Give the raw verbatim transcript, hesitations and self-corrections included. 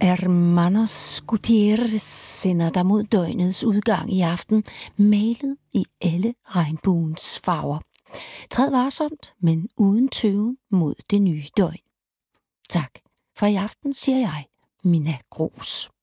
Hermanos Gutierrez sender dig mod døgnets udgang i aften, malet i alle regnbuens farver. Træd varsomt, men uden tøven mod det nye døgn. Tak for i aften, siger jeg, Minna Grooss.